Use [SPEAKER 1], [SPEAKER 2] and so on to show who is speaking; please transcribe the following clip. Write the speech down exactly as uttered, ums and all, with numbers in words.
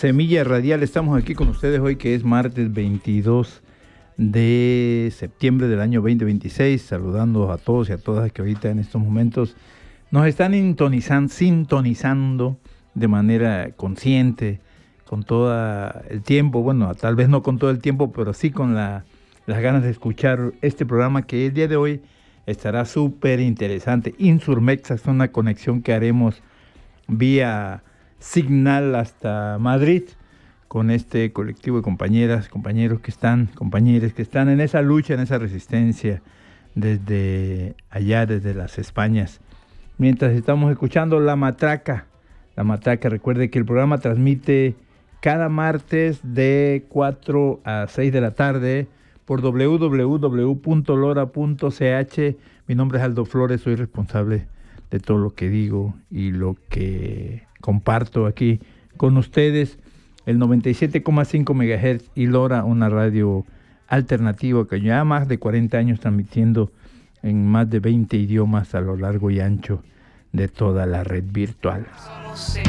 [SPEAKER 1] Semilla Radial. Estamos aquí con ustedes hoy, que es martes veintidós de septiembre del año veinte veintiséis, saludando a todos y a todas que ahorita en estos momentos nos están sintonizando, sintonizando de manera consciente, con todo el tiempo, bueno, tal vez no con todo el tiempo, pero sí con la, las ganas de escuchar este programa, que el día de hoy estará súper interesante. Insurmex es una conexión que haremos vía Signal hasta Madrid, con este colectivo de compañeras, compañeros que están, compañeros que están en esa lucha, en esa resistencia desde allá, desde las Españas. Mientras estamos escuchando La Matraca, La Matraca, recuerde que el programa transmite cada martes de cuatro a seis de la tarde por doble u doble u doble u punto lora punto c h. Mi nombre es Aldo Flores, soy responsable de todo lo que digo y lo que comparto aquí con ustedes. El noventa y siete coma cinco megahertz y Lora, una radio alternativa que lleva más de cuarenta años transmitiendo en más de veinte idiomas a lo largo y ancho de toda la red virtual.